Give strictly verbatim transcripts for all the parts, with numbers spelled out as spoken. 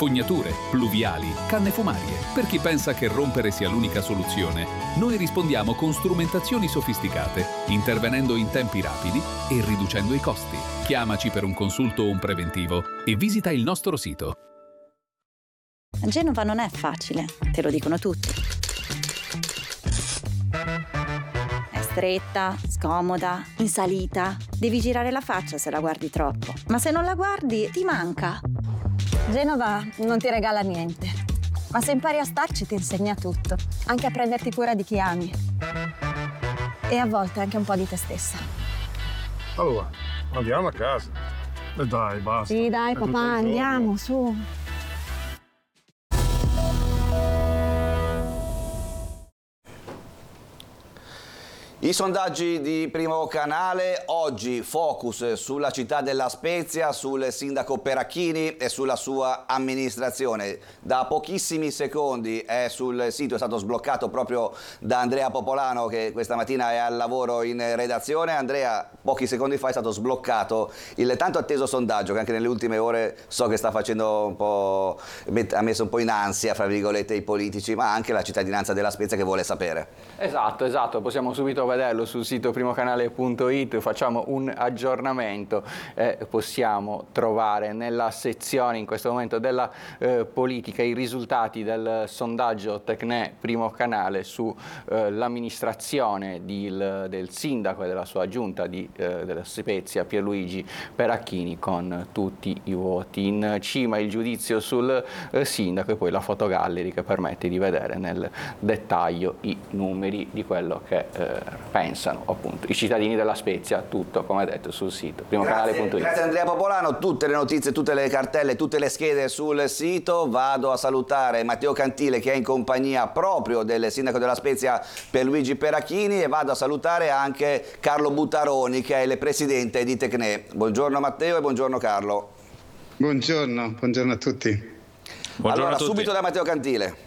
fognature, pluviali, canne fumarie. Per chi pensa che rompere sia l'unica soluzione, noi rispondiamo con strumentazioni sofisticate, intervenendo in tempi rapidi e riducendo i costi. Chiamaci per un consulto o un preventivo e visita il nostro sito. Genova non è facile, te lo dicono tutti. È stretta, scomoda, in salita. Devi girare la faccia se la guardi troppo. Ma se non la guardi, ti manca. Genova non ti regala niente, ma se impari a starci ti insegna tutto, anche a prenderti cura di chi ami. E a volte anche un po' di te stessa. Allora, andiamo a casa. E dai, basta. Sì, dai, papà, andiamo, su. I sondaggi di Primo Canale, oggi focus sulla città della Spezia, sul sindaco Peracchini e sulla sua amministrazione. Da pochissimi secondi è sul sito, è stato sbloccato proprio da Andrea Popolano, che questa mattina è al lavoro in redazione. Andrea, pochi secondi fa è stato sbloccato il tanto atteso sondaggio che anche nelle ultime ore so che sta facendo un po', ha messo un po' in ansia, fra virgolette, i politici, ma anche la cittadinanza della Spezia che vuole sapere. Esatto, esatto, possiamo subito vederlo sul sito primocanale punto it, facciamo un aggiornamento e eh, possiamo trovare nella sezione in questo momento della eh, politica i risultati del sondaggio Tecne Primo Canale sull'amministrazione eh, del sindaco e della sua giunta di, eh, della Spezia, Pierluigi Peracchini, con tutti i voti. In cima il giudizio sul eh, sindaco e poi la fotogallery che permette di vedere nel dettaglio i numeri di quello che eh, pensano appunto i cittadini della Spezia, tutto come detto sul sito primocanale punto it. Grazie Andrea Popolano, tutte le notizie, tutte le cartelle, tutte le schede sul sito. Vado a salutare Matteo Cantile che è in compagnia proprio del sindaco della Spezia Pierluigi Peracchini e vado a salutare anche Carlo Buttaroni che è il presidente di Tecne. Buongiorno Matteo e buongiorno Carlo. Buongiorno, buongiorno a tutti. Buongiorno allora, a tutti. Subito da Matteo Cantile.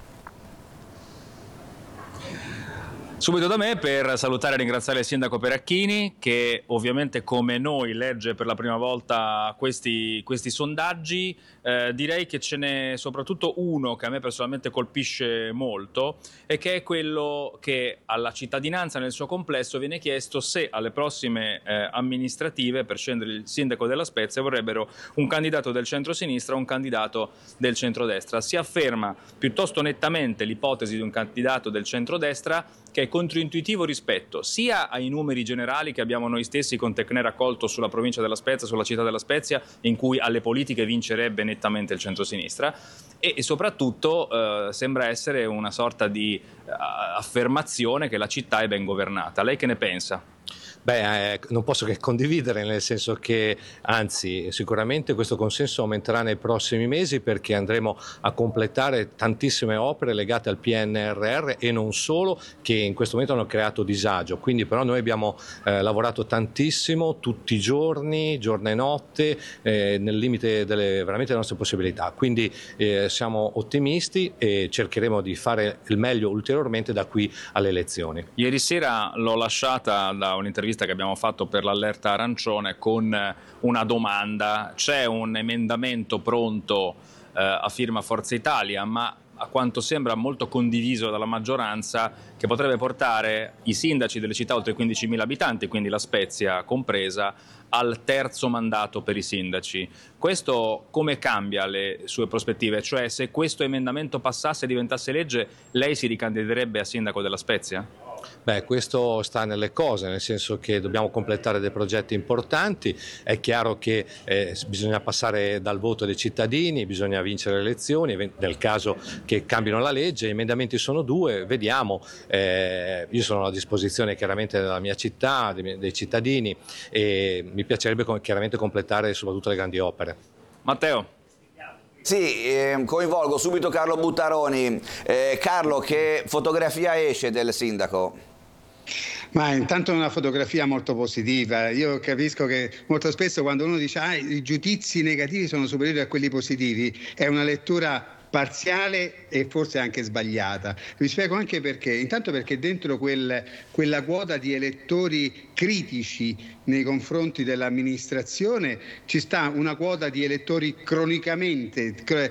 Subito da me per salutare e ringraziare il sindaco Peracchini che ovviamente come noi legge per la prima volta questi, questi sondaggi. Eh, direi che ce n'è soprattutto uno che a me personalmente colpisce molto e che è quello che alla cittadinanza nel suo complesso viene chiesto se alle prossime eh, amministrative per scendere il sindaco della Spezia vorrebbero un candidato del centro-sinistra o un candidato del centrodestra. Si afferma piuttosto nettamente l'ipotesi di un candidato del centrodestra che è controintuitivo rispetto sia ai numeri generali che abbiamo noi stessi con Tecne raccolto sulla provincia della Spezia, sulla città della Spezia, in cui alle politiche vincerebbe nettamente il centrosinistra, e, e soprattutto eh, sembra essere una sorta di uh, affermazione che la città è ben governata. Lei che ne pensa? Beh, eh, non posso che condividere, nel senso che anzi sicuramente questo consenso aumenterà nei prossimi mesi perché andremo a completare tantissime opere legate al P N R R e non solo, che in questo momento hanno creato disagio. Quindi però noi abbiamo eh, lavorato tantissimo tutti i giorni, giorno e notte, eh, nel limite delle, veramente delle nostre possibilità. Quindi eh, siamo ottimisti e cercheremo di fare il meglio ulteriormente da qui alle elezioni. Ieri sera l'ho lasciata da un'intervista che abbiamo fatto per l'allerta arancione con una domanda: c'è un emendamento pronto eh, a firma Forza Italia ma a quanto sembra molto condiviso dalla maggioranza, che potrebbe portare i sindaci delle città oltre quindicimila abitanti, quindi la Spezia compresa, al terzo mandato per i sindaci. Questo come cambia le sue prospettive? Cioè, se questo emendamento passasse e diventasse legge, lei si ricandiderebbe a sindaco della Spezia? Beh, questo sta nelle cose, nel senso che dobbiamo completare dei progetti importanti. È chiaro che eh, bisogna passare dal voto dei cittadini, bisogna vincere le elezioni, nel caso che cambino la legge. Gli emendamenti sono due, vediamo. Eh, io sono a disposizione chiaramente della mia città, dei, dei cittadini, e mi piacerebbe chiaramente completare soprattutto le grandi opere. Matteo. Sì, eh, coinvolgo subito Carlo Buttaroni. Eh, Carlo, che fotografia esce del sindaco? Ma intanto è una fotografia molto positiva. Io capisco che molto spesso quando uno dice ah, i giudizi negativi sono superiori a quelli positivi, è una lettura parziale e forse anche sbagliata. Vi spiego anche perché. Intanto perché dentro quel, quella quota di elettori critici nei confronti dell'amministrazione ci sta una quota di elettori cronicamente